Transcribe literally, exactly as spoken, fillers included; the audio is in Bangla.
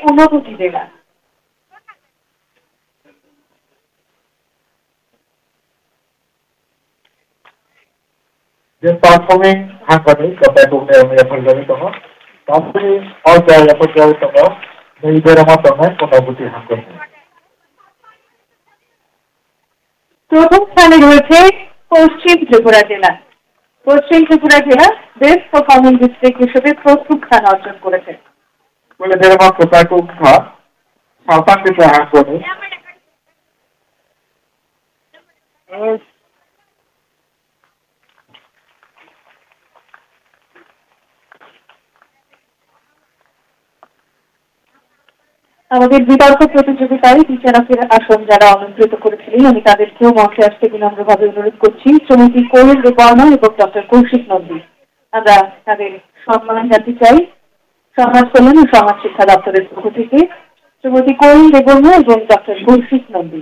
অনুভূতি দেলা। Yung performing happening kapag umay umay pagdami ito mo, tapos all kaya pagdami ito mo, may ibera mo ito mo, kung nabuti happening. প্রথম স্থানে রয়েছে পশ্চিম ত্রিপুরা জেলা। পশ্চিম ত্রিপুরা জেলা বেস্ট পারফর্মিং ডিস্ট্রিক্ট হিসেবে প্রথম স্থান অর্জন করেছে। বলে দেড় মাস কোথায় কুখ্যা সাঁতার দিতে happening. আমাদের বিতর্ক প্রতিযোগিতায় বিচারকের আসন যারা অলঙ্কৃত করেছিলেন আমি তাদেরকেও মঞ্চে আসতে বিনম্রভাবে অনুরোধ করছি। শ্রীমতী কোয়েল বর্মা এবং ডক্টর কৌশিক নন্দী। আমরা তাদের সম্মান জানতে চাই সমাজ কল্যাণ ও সমাজ শিক্ষা দপ্তরের পক্ষ থেকে শ্রীমতী কোয়েল বর্মা এবং ডক্টর কৌশিক নন্দী।